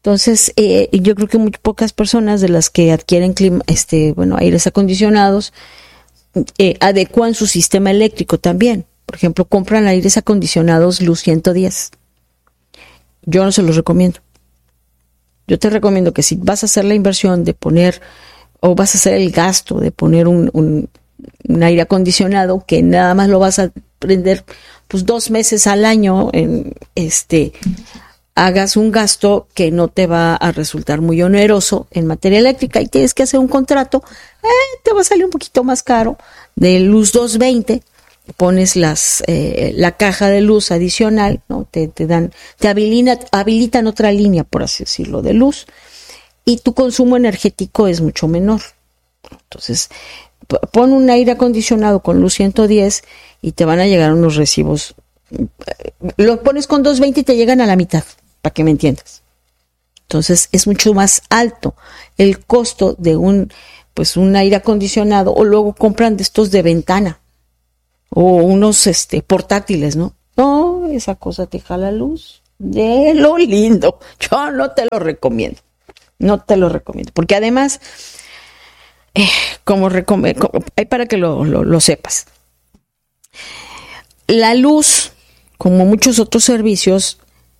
Entonces, eh, yo creo que muy pocas personas de las que adquieren clima, este, bueno, aires acondicionados, eh, adecuan su sistema eléctrico también. Por ejemplo, compran aires acondicionados Luz ciento diez. Yo no se los recomiendo. Yo te recomiendo que si vas a hacer la inversión de poner, o vas a hacer el gasto de poner un, un, un aire acondicionado, que nada más lo vas a prender pues dos meses al año, en este, hagas un gasto que no te va a resultar muy oneroso en materia eléctrica y tienes que hacer un contrato, eh, te va a salir un poquito más caro, de Luz doscientos veinte, pones las eh, la caja de luz adicional, ¿no? Te, te dan, te habilitan, habilitan otra línea, por así decirlo, de luz, y tu consumo energético es mucho menor. Entonces, pon un aire acondicionado con Luz ciento diez y te van a llegar unos recibos. Lo pones con doscientos veinte y te llegan a la mitad, para que me entiendas. Entonces, es mucho más alto el costo de un, pues, un aire acondicionado, o luego compran de estos de ventana, o unos este portátiles, ¿no? No, esa cosa te jala luz de lo lindo. Yo no te lo recomiendo. No te lo recomiendo. Porque además, eh, como recomiendo, hay para que lo, lo, lo sepas. La luz, como muchos otros servicios,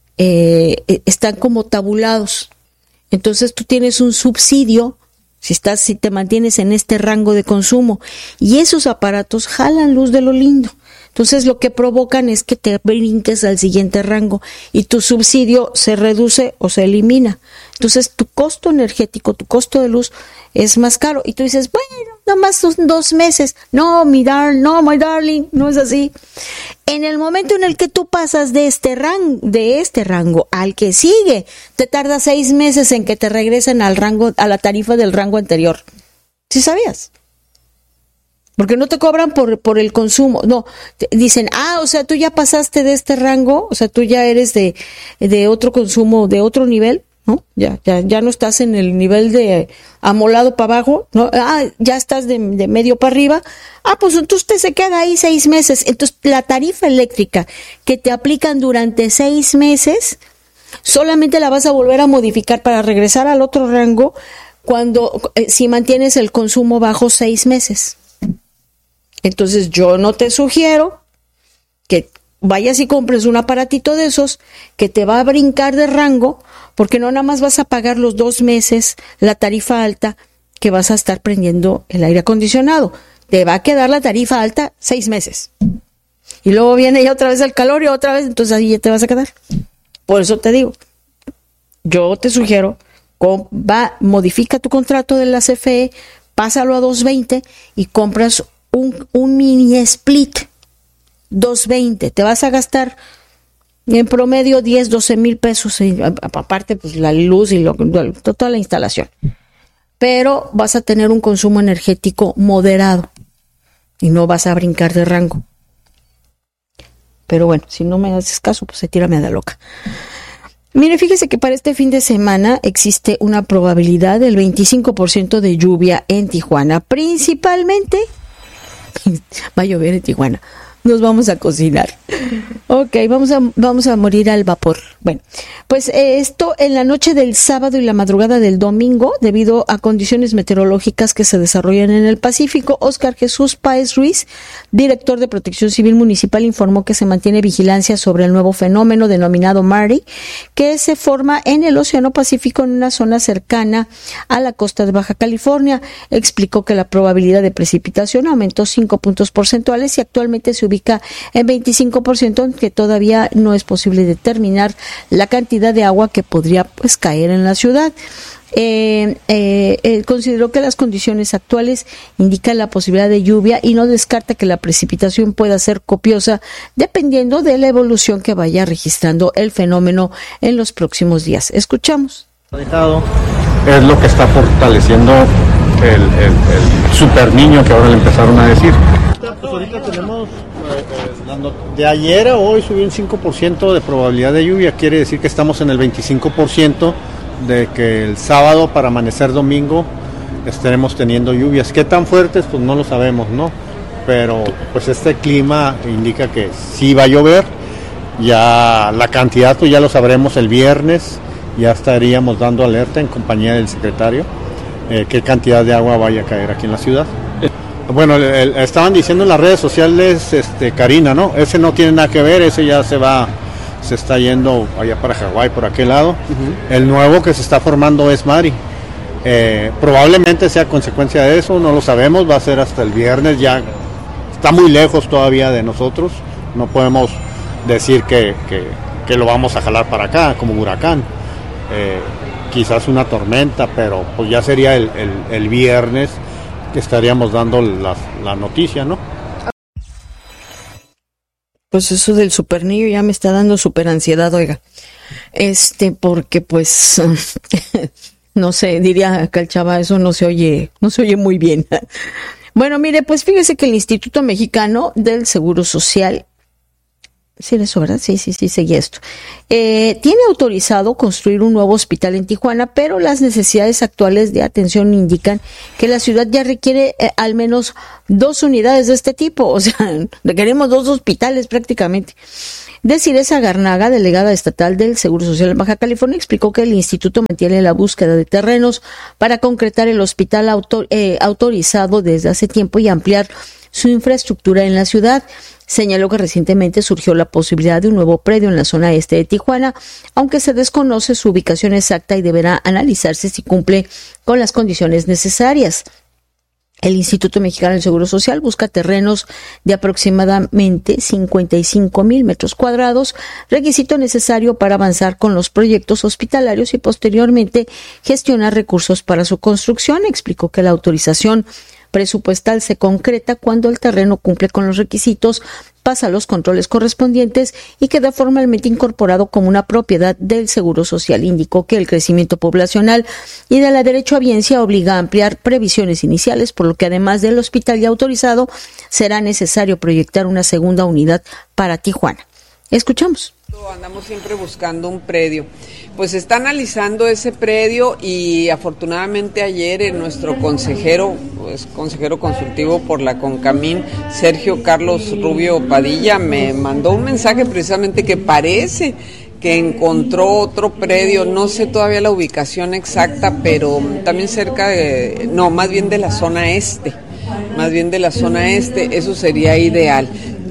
eh, están como tabulados. Entonces tú tienes un subsidio si estás, si te mantienes en este rango de consumo, y esos aparatos jalan luz de lo lindo. Entonces lo que provocan es que te brinques al siguiente rango y tu subsidio se reduce o se elimina. Entonces tu costo energético, tu costo de luz es más caro. Y tú dices, bueno, nada más son dos meses. No, mi dar, no, my darling, no es así. En el momento en el que tú pasas de este rango, de este rango al que sigue, te tarda seis meses en que te regresen al rango, a la tarifa del rango anterior. ¿Sí sabías? Porque no te cobran por, por el consumo. No, te dicen, ah, o sea, tú ya pasaste de este rango, o sea, tú ya eres de, de otro consumo, de otro nivel, ¿no? Ya, ya, ya no estás en el nivel de amolado para abajo, ¿no? Ah, ya estás de, de medio para arriba. Ah, pues entonces te se queda ahí seis meses. Entonces, la tarifa eléctrica que te aplican durante seis meses, solamente la vas a volver a modificar para regresar al otro rango cuando, eh, si mantienes el consumo bajo seis meses. Entonces yo no te sugiero que vayas y compres un aparatito de esos que te va a brincar de rango, porque no nada más vas a pagar los dos meses la tarifa alta que vas a estar prendiendo el aire acondicionado. Te va a quedar la tarifa alta seis meses. Y luego viene ya otra vez el calor y otra vez, entonces ahí ya te vas a quedar. Por eso te digo, yo te sugiero, va, modifica tu contrato de la C F E, pásalo a doscientos veinte y compras Un, un mini split doscientos veinte. Te vas a gastar en promedio diez, doce mil pesos, aparte pues la luz y lo, toda la instalación. Pero vas a tener un consumo energético moderado y no vas a brincar de rango. Pero bueno, si no me haces caso, pues se tírame de loca. Mire, fíjese que para este fin de semana existe una probabilidad del veinticinco por ciento de lluvia en Tijuana, principalmente. Va a llover en Tijuana. Nos vamos a cocinar. Ok, vamos a, vamos a morir al vapor. Bueno, pues eh, esto en la noche del sábado y la madrugada del domingo, debido a condiciones meteorológicas que se desarrollan en el Pacífico. Óscar Jesús Páez Ruiz, director de Protección Civil Municipal, informó que se mantiene vigilancia sobre el nuevo fenómeno denominado Mary, que se forma en el Océano Pacífico en una zona cercana a la costa de Baja California. Explicó que la probabilidad de precipitación aumentó cinco puntos porcentuales y actualmente se ubica en veinticinco por ciento, aunque todavía no es posible determinar la cantidad de agua que podría pues caer en la ciudad. Eh, eh, eh, consideró que las condiciones actuales indican la posibilidad de lluvia y no descarta que la precipitación pueda ser copiosa dependiendo de la evolución que vaya registrando el fenómeno en los próximos días. Escuchamos. Es lo que está fortaleciendo el, el, el super niño que ahora le empezaron a decir. Pues ahorita tenemos de ayer a hoy subió un cinco por ciento de probabilidad de lluvia, quiere decir que estamos en el veinticinco por ciento de que el sábado para amanecer domingo estaremos teniendo lluvias. ¿Qué tan fuertes? Pues no lo sabemos, ¿no? Pero pues este clima indica que sí va a llover, ya la cantidad pues ya lo sabremos el viernes ya estaríamos dando alerta en compañía del secretario eh, qué cantidad de agua vaya a caer aquí en la ciudad. Bueno, el, el, estaban diciendo en las redes sociales, este, Karina, ¿no? Ese no tiene nada que ver, ese ya se va, se está yendo allá para Hawái, por aquel lado. Uh-huh. El nuevo que se está formando es Mari. Eh, probablemente sea consecuencia de eso, no lo sabemos, va a ser hasta el viernes, ya está muy lejos todavía de nosotros, no podemos decir que, que, que lo vamos a jalar para acá como huracán. Eh, quizás una tormenta, pero pues ya sería el, el, el viernes que estaríamos dando la, la noticia, ¿no? Pues eso del super niño ya me está dando super ansiedad, oiga. Este, porque pues, no sé, diría acá el chava, eso no se oye, no se oye muy bien. Bueno, mire, pues fíjese que el Instituto Mexicano del Seguro Social, sí, eso, ¿verdad? Sí, sí, sí, seguí esto. Eh, tiene autorizado construir un nuevo hospital en Tijuana, pero las necesidades actuales de atención indican que la ciudad ya requiere eh, al menos dos unidades de este tipo. O sea, requerimos dos hospitales prácticamente. Desireza Garnaga, delegada estatal del Seguro Social en Baja California, explicó que el instituto mantiene la búsqueda de terrenos para concretar el hospital autor, eh, autorizado desde hace tiempo y ampliar su infraestructura en la ciudad. Señaló que recientemente surgió la posibilidad de un nuevo predio en la zona este de Tijuana, aunque se desconoce su ubicación exacta y deberá analizarse si cumple con las condiciones necesarias. El Instituto Mexicano del Seguro Social busca terrenos de aproximadamente cincuenta y cinco mil metros cuadrados, requisito necesario para avanzar con los proyectos hospitalarios y posteriormente gestionar recursos para su construcción. Explicó que la autorización presupuestal se concreta cuando el terreno cumple con los requisitos, pasa los controles correspondientes y queda formalmente incorporado como una propiedad del Seguro Social. Indicó que el crecimiento poblacional y de la derechohabiencia obliga a ampliar previsiones iniciales, por lo que además del hospital ya autorizado, será necesario proyectar una segunda unidad para Tijuana. Escuchamos. Andamos siempre buscando un predio. Pues se está analizando ese predio y afortunadamente ayer en nuestro consejero, pues, consejero consultivo por la CONCAMIN, Sergio Carlos Rubio Padilla, me mandó un mensaje precisamente que parece que encontró otro predio, no sé todavía la ubicación exacta, pero también cerca de, no, más bien de la zona este, más bien de la zona este, eso sería ideal.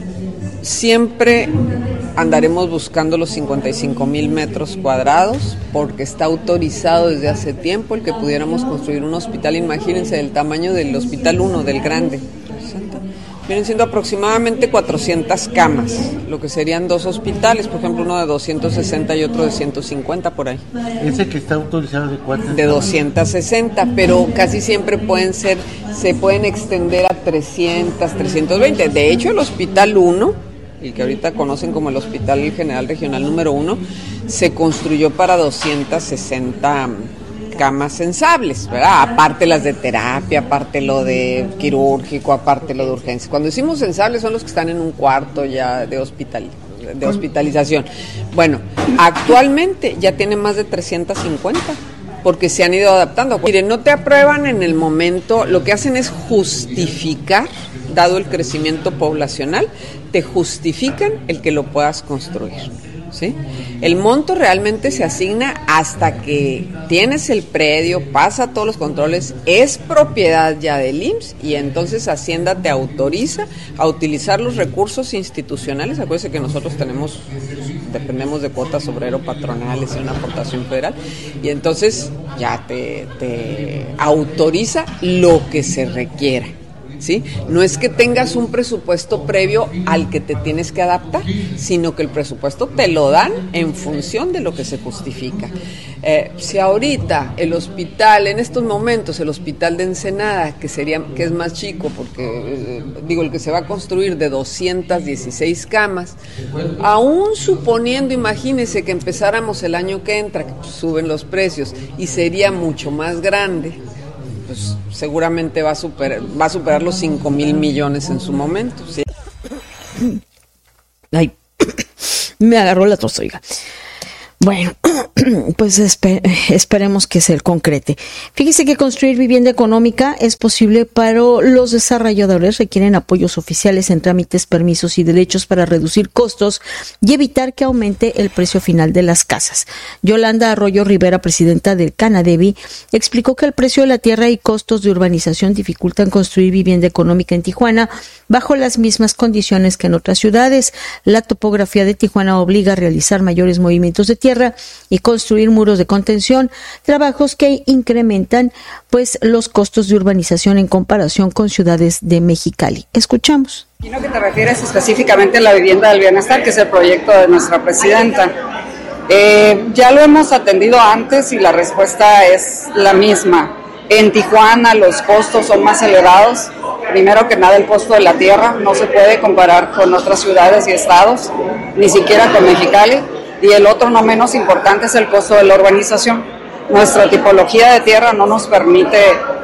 Siempre andaremos buscando los cincuenta y cinco mil metros cuadrados porque está autorizado desde hace tiempo el que pudiéramos construir un hospital, imagínense del tamaño del hospital uno, del grande. Vienen siendo aproximadamente cuatrocientas camas, lo que serían dos hospitales, por ejemplo uno de doscientos sesenta y otro de ciento cincuenta por ahí. ¿Ese que está autorizado de cuántas? De doscientos sesenta, pero casi siempre pueden ser, se pueden extender a trescientos, trescientos veinte. De hecho el hospital uno, el que ahorita conocen como el Hospital General Regional número uno, se construyó para doscientas sesenta camas sensables, ¿verdad? Aparte las de terapia, aparte lo de quirúrgico, aparte lo de urgencia. Cuando decimos sensables son los que están en un cuarto ya de hospital, de hospitalización. Bueno, actualmente ya tiene más de trescientos cincuenta. Porque se han ido adaptando. Miren, no te aprueban en el momento, lo que hacen es justificar, dado el crecimiento poblacional, te justifican el que lo puedas construir, ¿sí? El monto realmente se asigna hasta que tienes el predio, pasa todos los controles, es propiedad ya del I M S S y entonces Hacienda te autoriza a utilizar los recursos institucionales. Acuérdense que nosotros tenemos, dependemos de cuotas obrero-patronales y una aportación federal, y entonces ya te, te autoriza lo que se requiera, ¿sí? No es que tengas un presupuesto previo al que te tienes que adaptar, sino que el presupuesto te lo dan en función de lo que se justifica. Eh, si ahorita el hospital, en estos momentos, el hospital de Ensenada, que sería, que es más chico, porque eh, digo, el que se va a construir de doscientas dieciséis camas, aún suponiendo, imagínense que empezáramos el año que entra, que pues, suben los precios, y sería mucho más grande, pues seguramente va a superar, va a superar los cinco mil millones en su momento, ¿sí? Ay, me agarró la tos, oiga. Bueno, pues esper- esperemos que se concrete. Fíjese que construir vivienda económica es posible, pero los desarrolladores requieren apoyos oficiales en trámites, permisos y derechos para reducir costos y evitar que aumente el precio final de las casas. Yolanda Arroyo Rivera, presidenta del Canadevi, explicó que el precio de la tierra y costos de urbanización dificultan construir vivienda económica en Tijuana bajo las mismas condiciones que en otras ciudades. La topografía de Tijuana obliga a realizar mayores movimientos de tierra y construir muros de contención, trabajos que incrementan pues los costos de urbanización en comparación con ciudades de Mexicali. Escuchamos. Imagino que te refieres específicamente a la vivienda del bienestar, que es el proyecto de nuestra presidenta. Eh, ya lo hemos atendido antes y la respuesta es la misma. En Tijuana los costos son más elevados. Primero que nada, el costo de la tierra no se puede comparar con otras ciudades y estados, ni siquiera con Mexicali. Y el otro no menos importante es el costo de la urbanización. Nuestra tipología de tierra no nos permite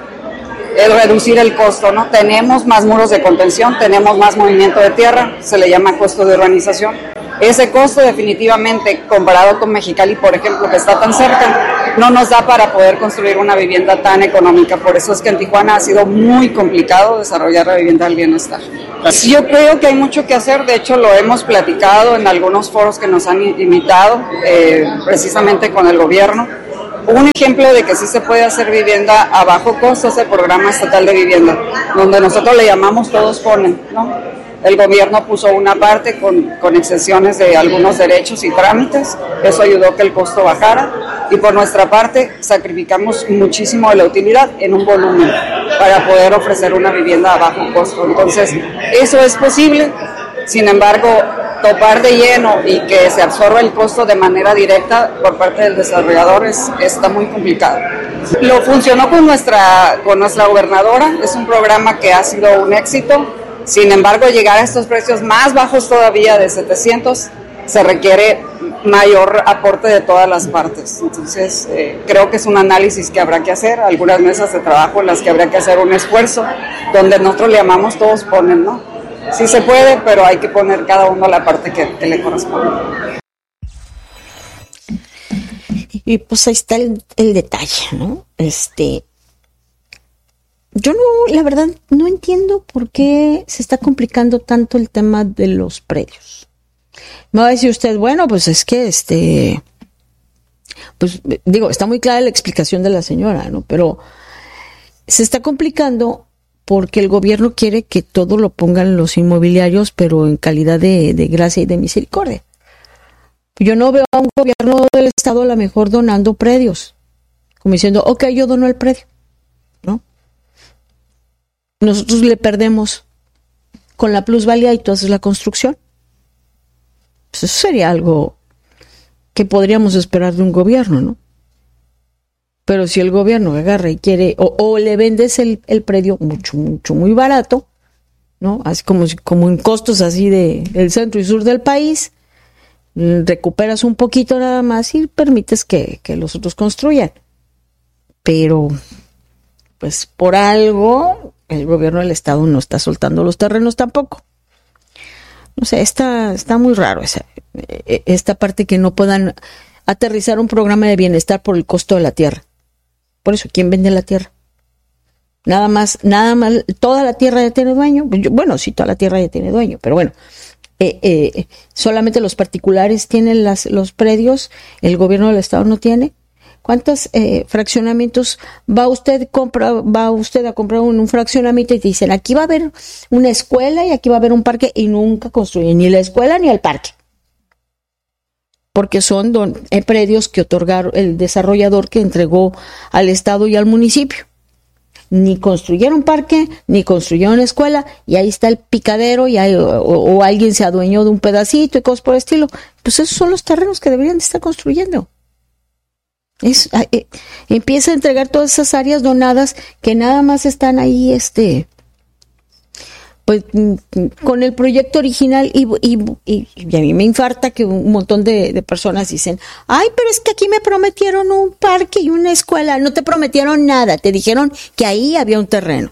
reducir el costo, ¿no? Tenemos más muros de contención, tenemos más movimiento de tierra, se le llama costo de urbanización. Ese costo definitivamente, comparado con Mexicali, por ejemplo, que está tan cerca, no nos da para poder construir una vivienda tan económica. Por eso es que en Tijuana ha sido muy complicado desarrollar la vivienda del bienestar. Yo creo que hay mucho que hacer, de hecho lo hemos platicado en algunos foros que nos han invitado, eh, precisamente con el gobierno. Un ejemplo de que sí se puede hacer vivienda a bajo costo es el programa estatal de vivienda, donde nosotros le llamamos Todos Ponen, ¿no? El gobierno puso una parte con, con exenciones de algunos derechos y trámites, eso ayudó a que el costo bajara, y por nuestra parte sacrificamos muchísimo de la utilidad en un volumen para poder ofrecer una vivienda a bajo costo. Entonces, eso es posible, sin embargo, topar de lleno y que se absorba el costo de manera directa por parte del desarrollador es, está muy complicado. Lo funcionó con nuestra, con nuestra gobernadora, es un programa que ha sido un éxito. Sin embargo, llegar a estos precios más bajos todavía de setecientos se requiere mayor aporte de todas las partes. Entonces, eh, creo que es un análisis que habrá que hacer, algunas mesas de trabajo en las que habrá que hacer un esfuerzo, donde nosotros le llamamos Todos Ponen, ¿no? Sí se puede, pero hay que poner cada uno la parte que, que le corresponde. Y pues ahí está el, el detalle, ¿no? Este... Yo no, la verdad, no entiendo por qué se está complicando tanto el tema de los predios. Me va a decir usted, bueno, pues es que este, pues digo, está muy clara la explicación de la señora, ¿no? Pero se está complicando porque el gobierno quiere que todo lo pongan los inmobiliarios, pero en calidad de, de gracia y de misericordia. Yo no veo a un gobierno del estado a lo mejor donando predios, como diciendo, ok, yo dono el predio, ¿no? Nosotros le perdemos con la plusvalía y tú haces la construcción. Pues eso sería algo que podríamos esperar de un gobierno, ¿no? Pero si el gobierno agarra y quiere, o, o le vendes el, el predio mucho, mucho, muy barato, ¿no? Así como, como en costos así de el centro y sur del país, recuperas un poquito nada más y permites que, que los otros construyan. Pero, pues por algo, el gobierno del estado no está soltando los terrenos tampoco. No sé, está, está muy raro esa, esta parte que no puedan aterrizar un programa de bienestar por el costo de la tierra. Por eso, ¿quién vende la tierra? Nada más, nada más, toda la tierra ya tiene dueño. Bueno, sí, toda la tierra ya tiene dueño, pero bueno, eh, eh, solamente los particulares tienen las, los predios, el gobierno del estado no tiene. ¿Cuántos eh, fraccionamientos va usted compra, va usted a comprar un, un fraccionamiento y te dicen aquí va a haber una escuela y aquí va a haber un parque y nunca construyen ni la escuela ni el parque? Porque son don, eh, predios que otorgaron el desarrollador que entregó al estado y al municipio. Ni construyeron parque, ni construyeron escuela, y ahí está el picadero, y hay, o, o alguien se adueñó de un pedacito y cosas por el estilo. Pues esos son los terrenos que deberían de estar construyendo. Es, eh, empieza a entregar todas esas áreas donadas que nada más están ahí, este, pues, con el proyecto original y, y, y, y a mí me infarta que un montón de, de personas dicen, ay, pero es que aquí me prometieron un parque y una escuela. No te prometieron nada, te dijeron que ahí había un terreno.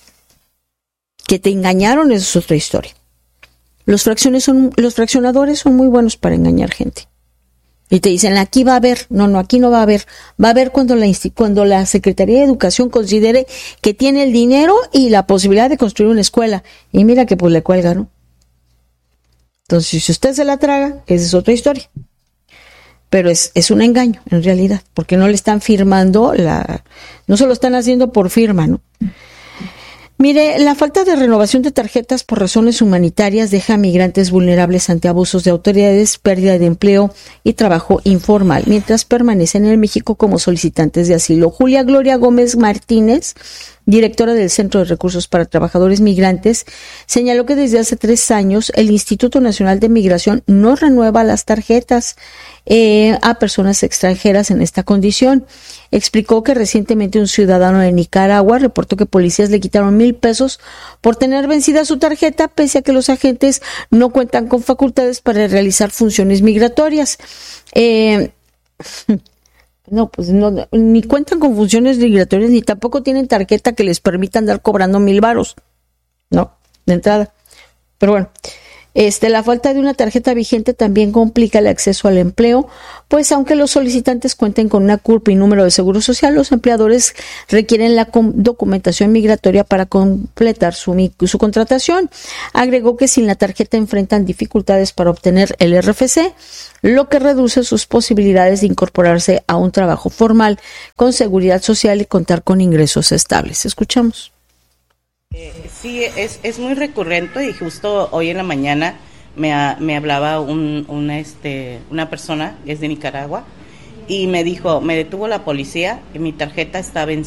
Que te engañaron, eso es otra historia. Los fracciones son, los fraccionadores son muy buenos para engañar gente. Y te dicen, aquí va a haber, no, no, aquí no va a haber, va a haber cuando la, cuando la Secretaría de Educación considere que tiene el dinero y la posibilidad de construir una escuela. Y mira que pues le cuelga, ¿no? Entonces, si usted se la traga, esa es otra historia. Pero es, es un engaño, en realidad, porque no le están firmando, la, no se lo están haciendo por firma, ¿no? Mire, la falta de renovación de tarjetas por razones humanitarias deja a migrantes vulnerables ante abusos de autoridades, pérdida de empleo y trabajo informal, mientras permanecen en México como solicitantes de asilo. Julia Gloria Gómez Martínez, directora del Centro de Recursos para Trabajadores Migrantes, señaló que desde hace tres años el Instituto Nacional de Migración no renueva las tarjetas eh, a personas extranjeras en esta condición. Explicó que recientemente un ciudadano de Nicaragua reportó que policías le quitaron mil pesos por tener vencida su tarjeta, pese a que los agentes no cuentan con facultades para realizar funciones migratorias. Eh, No, pues no, ni cuentan con funciones migratorias, ni tampoco tienen tarjeta que les permita andar cobrando mil varos, ¿no? De entrada. Pero bueno, este, la falta de una tarjeta vigente también complica el acceso al empleo, pues aunque los solicitantes cuenten con una C U R P y número de seguro social, los empleadores requieren la documentación migratoria para completar su, su contratación. Agregó que sin la tarjeta enfrentan dificultades para obtener el R F C, lo que reduce sus posibilidades de incorporarse a un trabajo formal con seguridad social y contar con ingresos estables. Escuchamos. Eh, sí, es, es muy recurrente y justo hoy en la mañana me, a, me hablaba un, una, este, una persona, es de Nicaragua, y me dijo, me detuvo la policía, y mi tarjeta está vencida.